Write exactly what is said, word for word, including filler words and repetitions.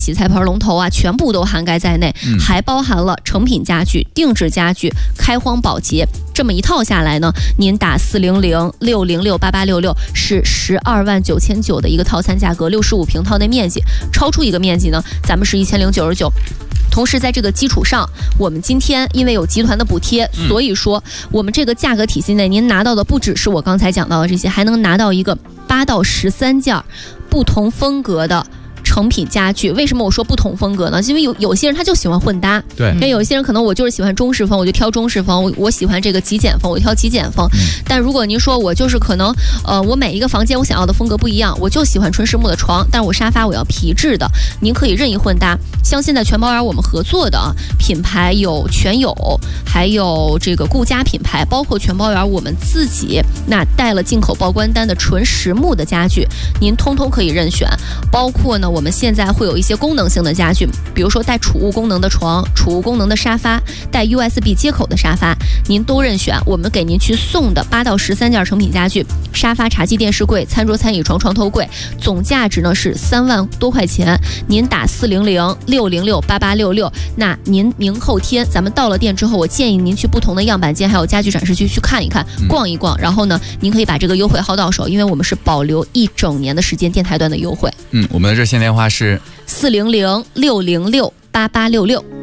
洗菜盆、龙头啊，全部都涵盖在内， 嗯、 还包含了成品家具、定制家具、开荒保洁，这么一套下来呢，您打四零零六零六八八六六是十二万九千九的一个套餐价格，六十五平套内面积，超出一个面积呢，咱们是一千零九十九。同时，在这个基础上，我们今天因为有集团的补贴，所以说我们这个价格体系内，您拿到的不只是我刚才讲到的这些，还能拿到一个八到十三件不同风格的成品家具。为什么我说不同风格呢？因为有有些人他就喜欢混搭， 对， 因为有一些人可能我就是喜欢中式风，我就挑中式风；我我喜欢这个极简风，我就挑极简风。嗯、但如果您说我就是可能，呃，我每一个房间我想要的风格不一样，我就喜欢纯实木的床，但是我沙发我要皮质的，您可以任意混搭。像现在全包园我们合作的啊品牌有全友，还有这个顾家品牌，包括全包园我们自己那带了进口报关单的纯实木的家具，您通通可以任选。包括呢，我们现在会有一些功能性的家具，比如说带储物功能的床、储物功能的沙发、带 U S B 接口的沙发，您都任选。我们给您去送的八到十三件成品家具，沙发、茶几、电视柜、餐桌、餐椅、床、床头柜，总价值呢是三万多块钱。您打四零零六零六八八六六，那您明后天咱们到了店之后，我建议您去不同的样板间还有家具展示区去看一看、逛一逛，然后呢，您可以把这个优惠薅到手，因为我们是保留一整年的时间电台端的优惠。 嗯，我们的热线电话是四零零六零六八八六六。